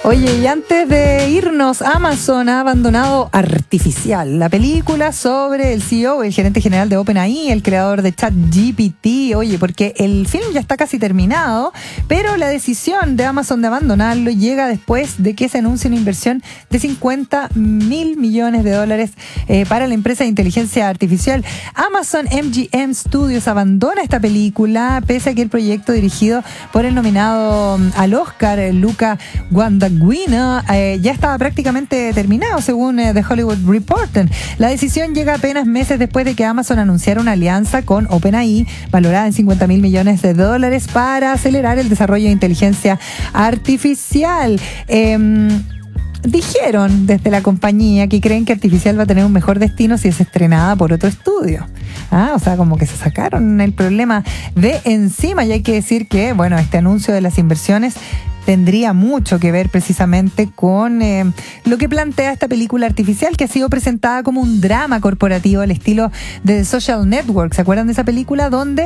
Oye, y antes de irnos, Amazon ha abandonado Artificial, la película sobre el CEO, el gerente general de OpenAI, el creador de ChatGPT. Oye, porque el film ya está casi terminado, pero la decisión de Amazon de abandonarlo llega después de que se anuncie una inversión de $50 mil millones para la empresa de inteligencia artificial. Amazon MGM Studios abandona esta película, pese a que el proyecto dirigido por el nominado al Oscar, Luca Guadagnino, ya estaba prácticamente terminado, según The Hollywood Reporter. La decisión llega apenas meses después de que Amazon anunciara una alianza con OpenAI, valorada en $50 mil millones para acelerar el desarrollo de inteligencia artificial. Dijeron desde la compañía que creen que Artificial va a tener un mejor destino si es estrenada por otro estudio. O sea, como que se sacaron el problema de encima. Y hay que decir que, bueno, este anuncio de las inversiones tendría mucho que ver precisamente con lo que plantea esta película Artificial, que ha sido presentada como un drama corporativo al estilo de The Social Network. ¿Se acuerdan de esa película? Donde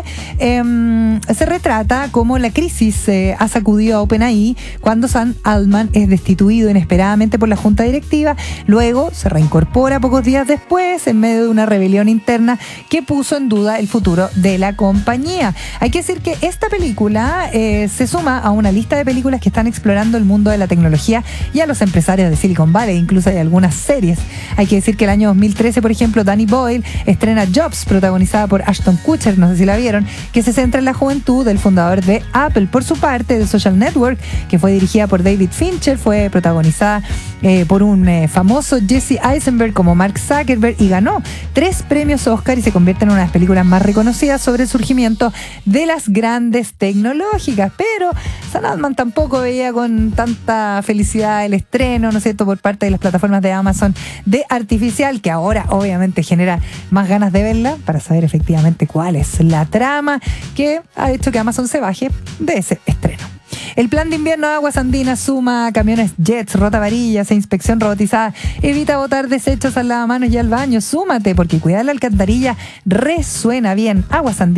se retrata cómo la crisis ha sacudido a OpenAI cuando Sam Altman es destituido inesperadamente por la junta directiva. Luego se reincorpora pocos días después en medio de una rebelión interna que puso en duda el futuro de la compañía. Hay que decir que esta película se suma a una lista de películas que están explorando el mundo de la tecnología y a los empresarios de Silicon Valley. Incluso hay algunas series. Hay que decir que el año 2013, por ejemplo, Danny Boyle estrena Jobs, protagonizada por Ashton Kutcher, no sé si la vieron, que se centra en la juventud del fundador de Apple. Por su parte, The Social Network, que fue dirigida por David Fincher, fue protagonizada por un famoso Jesse Eisenberg como Mark Zuckerberg y ganó 3 premios Oscar y se convierte en una de las películas más reconocidas sobre el surgimiento de las grandes tecnológicas. Pero Sam Altman tampoco veía con tanta felicidad el estreno, ¿no es cierto?, por parte de las plataformas de Amazon de Artificial, que ahora obviamente genera más ganas de verla para saber efectivamente cuál es la trama que ha hecho que Amazon se baje de ese estreno. El plan de invierno de Aguas Andinas suma camiones jets, rotavarillas e inspección robotizada. Evita botar desechos al lavamanos y al baño. Súmate, porque cuidar la alcantarilla resuena bien.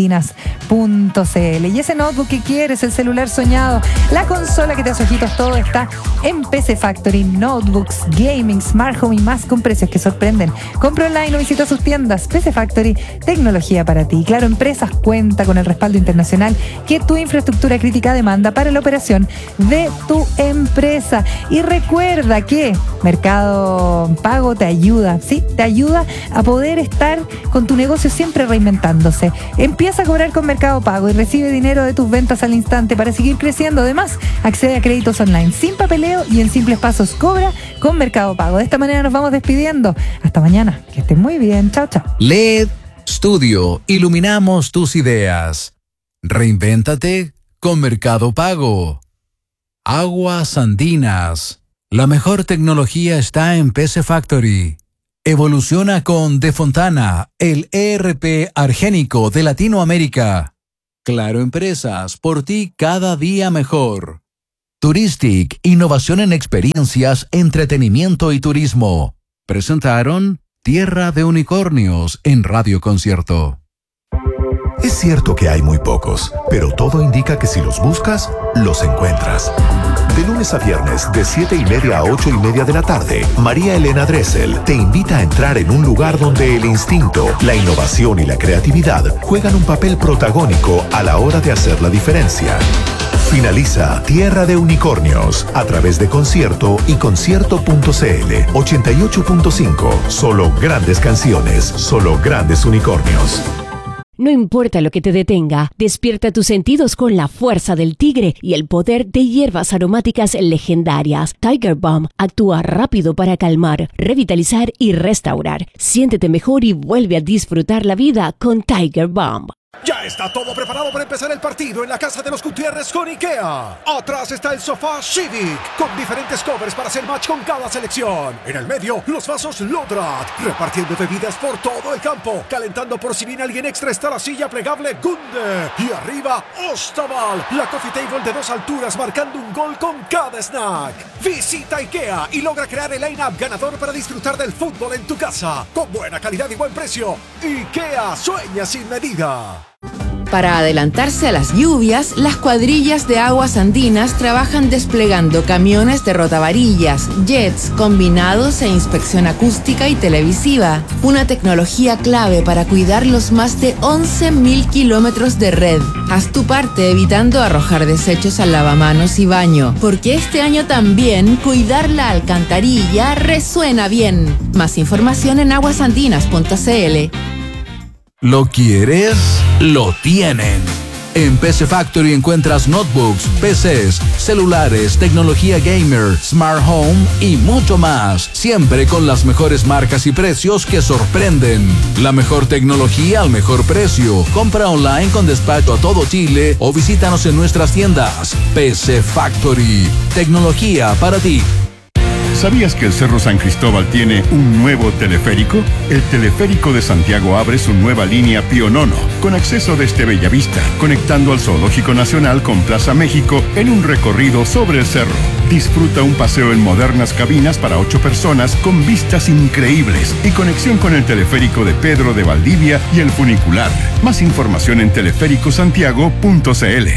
aguasandinas.cl. Y ese notebook que quieres, el celular soñado, la consola que te hace ojitos, todo está en PC Factory. Notebooks, gaming, smart home y más con precios que sorprenden. Compra online o visita sus tiendas. PC Factory, tecnología para ti. Claro Empresas cuenta con el respaldo internacional que tu infraestructura crítica demanda para la operación de tu empresa. Y recuerda que Mercado Pago te ayuda, ¿sí? Te ayuda a poder estar con tu negocio siempre reinventándose. Empieza a cobrar con Mercado Pago y recibe dinero de tus ventas al instante para seguir creciendo. Además, accede a créditos online sin papeleo y en simples pasos. Cobra con Mercado Pago. De esta manera nos vamos despidiendo. Hasta mañana. Que estén muy bien. Chao, chao. LED Studio. Iluminamos tus ideas. Reinvéntate con Mercado Pago. Aguas Andinas. La mejor tecnología está en PC Factory. Evoluciona con De Fontana, el ERP argénico de Latinoamérica. Claro Empresas, por ti cada día mejor. Touristic, innovación en experiencias, entretenimiento y turismo. Presentaron Tierra de Unicornios en Radio Concierto. Es cierto que hay muy pocos, pero todo indica que si los buscas, los encuentras. De lunes a viernes, de 7:30 a 8:30 de la tarde, María Elena Dressel te invita a entrar en un lugar donde el instinto, la innovación y la creatividad juegan un papel protagónico a la hora de hacer la diferencia. Finaliza Tierra de Unicornios a través de Concierto y Concierto.cl 88.5. Solo grandes canciones, solo grandes unicornios. No importa lo que te detenga, despierta tus sentidos con la fuerza del tigre y el poder de hierbas aromáticas legendarias. Tiger Balm actúa rápido para calmar, revitalizar y restaurar. Siéntete mejor y vuelve a disfrutar la vida con Tiger Balm. Ya está todo preparado para empezar el partido en la casa de los Gutiérrez con IKEA. Atrás está el sofá Civic, con diferentes covers para hacer match con cada selección. En el medio, los vasos Lodrat, repartiendo bebidas por todo el campo. Calentando por si viene alguien extra está la silla plegable Gunde. Y arriba, Ostaval, la coffee table de 2 alturas marcando un gol con cada snack. Visita IKEA y logra crear el line-up ganador para disfrutar del fútbol en tu casa. Con buena calidad y buen precio. IKEA, sueña sin medida. Para adelantarse a las lluvias, las cuadrillas de aguas andinas trabajan desplegando camiones de rotavarillas, jets, combinados e inspección acústica y televisiva. Una tecnología clave para cuidar los más de 11.000 kilómetros de red. Haz tu parte evitando arrojar desechos al lavamanos y baño, porque este año también cuidar la alcantarilla resuena bien. Más información en aguasandinas.cl. ¿Lo quieres? Lo tienen. En PC Factory encuentras notebooks, PCs, celulares, tecnología gamer, smart home y mucho más. Siempre con las mejores marcas y precios que sorprenden. La mejor tecnología al mejor precio. Compra online con despacho a todo Chile o visítanos en nuestras tiendas. PC Factory. Tecnología para ti. ¿Sabías que el Cerro San Cristóbal tiene un nuevo teleférico? El Teleférico de Santiago abre su nueva línea Pío Nono, con acceso desde Bellavista, conectando al Zoológico Nacional con Plaza México en un recorrido sobre el cerro. Disfruta un paseo en modernas cabinas para 8 personas con vistas increíbles y conexión con el teleférico de Pedro de Valdivia y el funicular. Más información en teleféricosantiago.cl.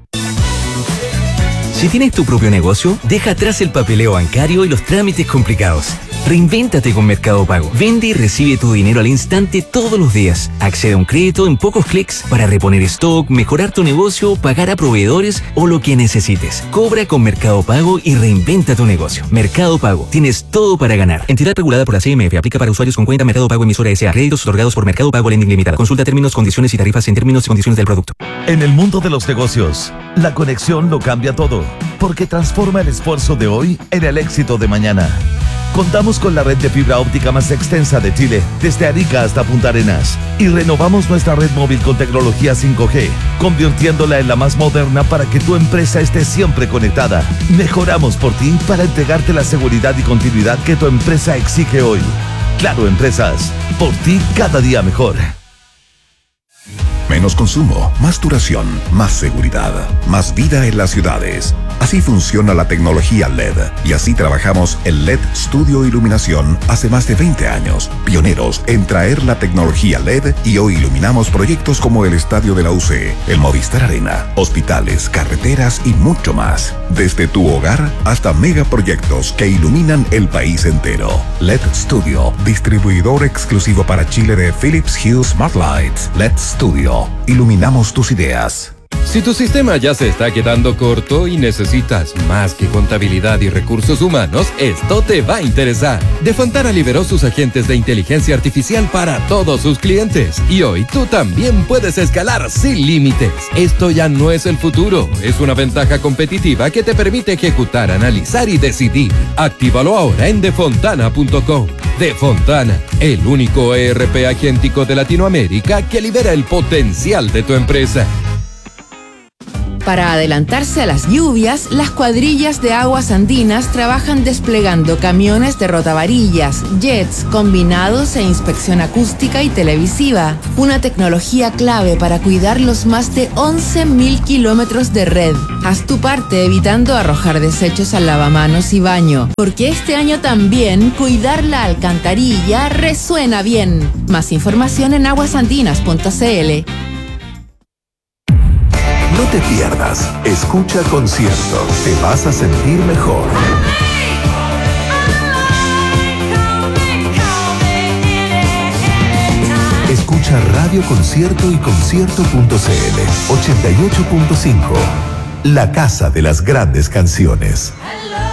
Si tienes tu propio negocio, deja atrás el papeleo bancario y los trámites complicados. Reinvéntate con Mercado Pago. Vende y recibe tu dinero al instante todos los días. Accede a un crédito en pocos clics para reponer stock, mejorar tu negocio, pagar a proveedores o lo que necesites. Cobra con Mercado Pago y reinventa tu negocio. Mercado Pago. Tienes todo para ganar. Entidad regulada por la CMF. Aplica para usuarios con cuenta Mercado Pago emisora S.A. Créditos otorgados por Mercado Pago Lending Limitada. Consulta términos, condiciones y tarifas en términos y condiciones del producto. En el mundo de los negocios, la conexión lo cambia todo, porque transforma el esfuerzo de hoy en el éxito de mañana. Contamos con la red de fibra óptica más extensa de Chile, desde Arica hasta Punta Arenas, y renovamos nuestra red móvil con tecnología 5G, convirtiéndola en la más moderna para que tu empresa esté siempre conectada. Mejoramos por ti para entregarte la seguridad y continuidad que tu empresa exige hoy. Claro Empresas, por ti cada día mejor. Menos consumo, más duración, más seguridad, más vida en las ciudades. Así funciona la tecnología LED y así trabajamos en LED Studio Iluminación hace más de 20 años. Pioneros en traer la tecnología LED y hoy iluminamos proyectos como el Estadio de la UC, el Movistar Arena, hospitales, carreteras y mucho más. Desde tu hogar hasta megaproyectos que iluminan el país entero. LED Studio, distribuidor exclusivo para Chile de Philips Hue Smart Lights. LED Studio. Iluminamos tus ideas. Si tu sistema ya se está quedando corto y necesitas más que contabilidad y recursos humanos, esto te va a interesar. Defontana liberó sus agentes de inteligencia artificial para todos sus clientes y hoy tú también puedes escalar sin límites. Esto ya no es el futuro, es una ventaja competitiva que te permite ejecutar, analizar y decidir. Actívalo ahora en defontana.com. Defontana, el único ERP agéntico de Latinoamérica que libera el potencial de tu empresa. Para adelantarse a las lluvias, las cuadrillas de aguas andinas trabajan desplegando camiones de rotavarillas, jets, combinados e inspección acústica y televisiva. Una tecnología clave para cuidar los más de 11.000 kilómetros de red. Haz tu parte evitando arrojar desechos al lavamanos y baño, porque este año también cuidar la alcantarilla resuena bien. Más información en aguasandinas.cl. No te pierdas, escucha conciertos, te vas a sentir mejor. Escucha Radio Concierto y concierto.cl 88.5, la casa de las grandes canciones.